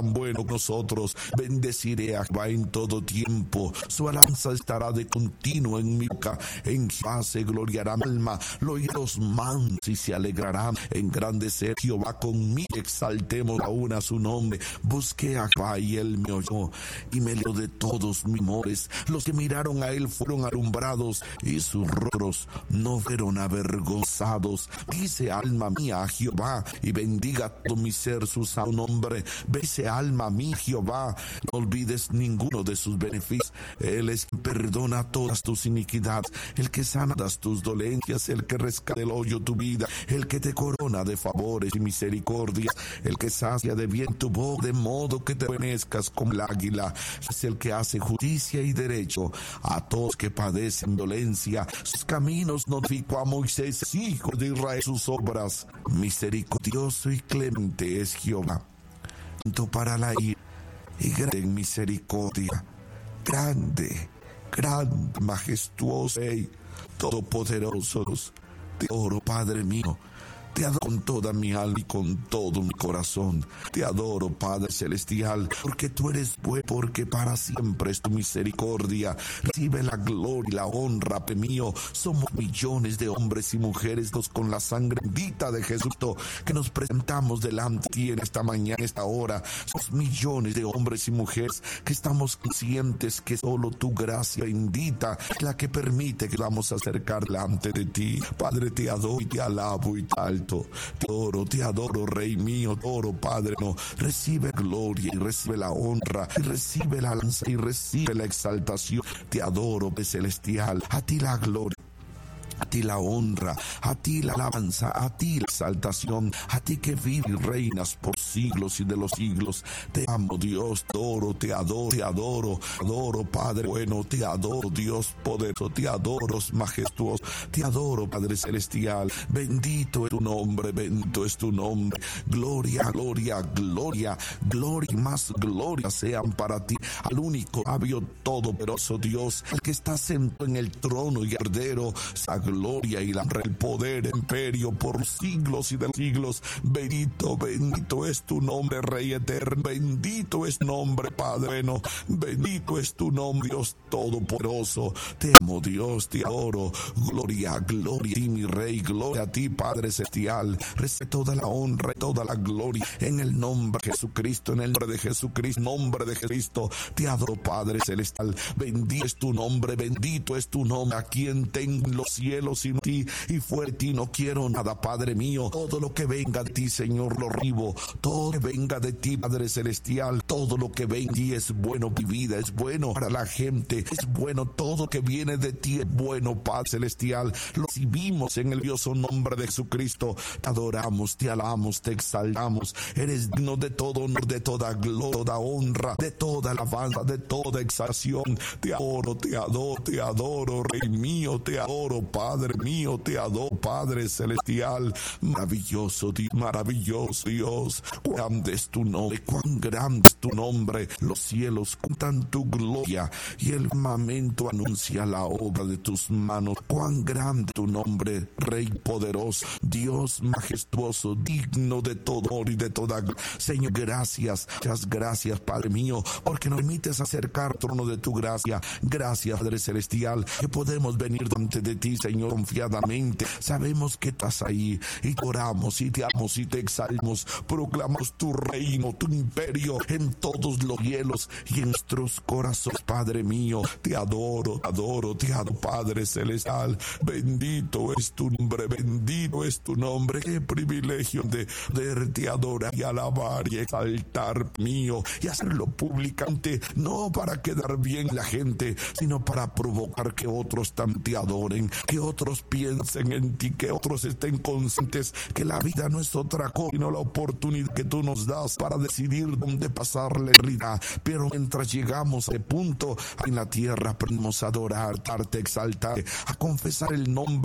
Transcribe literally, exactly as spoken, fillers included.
tan bueno con nosotros. Bendeciré a Jehová en todo tiempo, su alabanza estará de continuo en mi boca. En Jehová se gloriará mi alma, lo oirán los mansos y se alegrarán. Engrandecer Jehová conmigo, exaltemos aún a su nombre. Busqué a Jehová y él me oyó y me libró de todos mis temores. Los que miraron a él fueron alumbrados y sus rostros no fueron avergonzados. Dice alma mía a Jehová y bendiga todo mi ser su santo nombre. Bendice alma mía Jehová, no olvides ninguno de sus beneficios. Él es quien perdona todas tus iniquidades, el que sana tus dolencias, el que rescata del hoyo tu vida, el que te corona de favores y misericordias, el que sacia de bien tu boca de modo que te envanezcas como el águila. Es el que hace justicia y derecho a todos que padecen dolencia. Sus caminos notificó a Moisés, hijo de Israel, sus obras. Misericordioso y clemente es Jehová, lento para la ira y grande en misericordia. Grande, grande, majestuoso Rey, todopoderoso. Te adoro, Padre mío. Te adoro con toda mi alma y con todo mi corazón. Te adoro, Padre Celestial, porque tú eres bueno, porque para siempre es tu misericordia. Recibe la gloria y la honra, Padre mío. Somos millones de hombres y mujeres, los con la sangre bendita de Jesucristo, que nos presentamos delante de ti en esta mañana, en esta hora. Somos millones de hombres y mujeres que estamos conscientes que solo tu gracia bendita es la que permite que vamos a acercar delante de ti. Padre, te adoro y te alabo y te alto. Te adoro, te adoro, Rey mío, te adoro, Padre. No, recibe gloria y recibe la honra y recibe la alabanza y recibe la exaltación. Te adoro, Padre Celestial. A ti la gloria, a ti la honra, a ti la alabanza, a ti la exaltación, a ti que vives y reinas por siglos y de los siglos. Te amo, Dios, te adoro, te adoro, te adoro, te adoro, Padre bueno, te adoro, Dios poderoso, te adoro, majestuoso, te adoro, Padre Celestial. Bendito es tu nombre, bendito es tu nombre. Gloria, gloria, gloria, gloria y más gloria sean para ti, al único sabio todopoderoso Dios, el que está sentado en el trono y heredero, gloria y la, el poder, el imperio por siglos y de los siglos. Bendito, bendito es tu nombre, Rey eterno. Bendito es tu nombre, Padre bueno. Bendito es tu nombre, Dios todopoderoso. Te amo, Dios, te adoro. Gloria, gloria a ti, mi Rey. Gloria a ti, Padre celestial. Recibe toda la honra y toda la gloria en el nombre de Jesucristo, en el nombre de Jesucristo, nombre de Jesucristo. Te adoro, Padre celestial. Bendito es tu nombre, bendito es tu nombre. A quien tengo en los cielos sin ti, y fuera de ti no quiero nada, Padre mío. Todo lo que venga de ti, Señor, lo recibo. Todo lo que venga de ti, Padre celestial, todo lo que venga de ti es bueno. Mi vida es bueno para la gente, es bueno. Todo lo que viene de ti es bueno, Padre celestial. Lo recibimos en el glorioso nombre de Jesucristo. Te adoramos, te alabamos, te exaltamos. Eres digno de todo honor, de toda gloria, toda honra, de toda alabanza, de toda exaltación. Te adoro, te adoro, te adoro, Rey mío, te adoro, Padre mío, te adoro, Padre celestial. Maravilloso Dios, maravilloso Dios. Cuán grande es tu nombre, cuán grande es tu nombre. Los cielos cuentan tu gloria y el firmamento anuncia la obra de tus manos. Cuán grande tu nombre, Rey poderoso, Dios majestuoso, digno de todo honor y de toda gloria. Señor, gracias, muchas gracias, Padre mío, porque nos permites acercar al trono de tu gracia. Gracias, Padre celestial, que podemos venir delante de ti, Señor, confiadamente. Sabemos que estás ahí y te oramos y te amamos y te exaltamos. Proclamamos tu reino, tu imperio en todos los cielos y en nuestros corazones, Padre mío. Te adoro, te adoro, te adoro, Padre celestial. Bendito es tu nombre, bendito es tu nombre. Qué privilegio de poderte adorar y alabar y exaltar mío y hacerlo públicamente, no para quedar bien la gente, sino para provocar que otros también te adoren, que otros piensen en ti, que otros estén conscientes que la vida no es otra cosa sino la oportunidad que tú nos das para decidir dónde pasar la eternidad. Pero mientras llegamos a ese punto en la tierra, aprendemos a adorar, darte, exaltar, a confesar el nombre